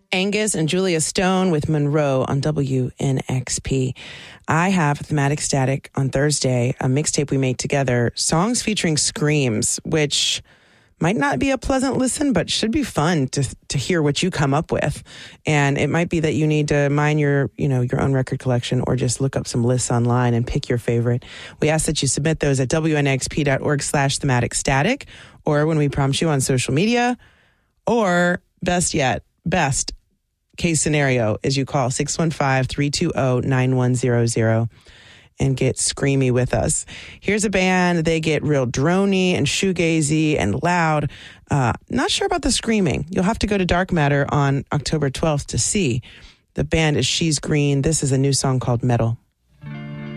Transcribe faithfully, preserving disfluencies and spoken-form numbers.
Angus and Julia Stone with Monroe on W N X P. I have Thematic Static on Thursday, a mixtape we made together, songs featuring screams, which might not be a pleasant listen, but should be fun to to hear what you come up with. And it might be that you need to mine your, you know, your own record collection or just look up some lists online and pick your favorite. We ask that you submit those at W N X P dot org slash thematic static, or when we prompt you on social media, or best yet, best case scenario is you call six one five, three two zero, nine one zero zero and get screamy with us. Here's a band. They get real droney and shoegazy and loud. Uh, not sure about the screaming. You'll have to go to Dark Matter on October twelfth to see. The band is She's Green. This is a new song called Metal.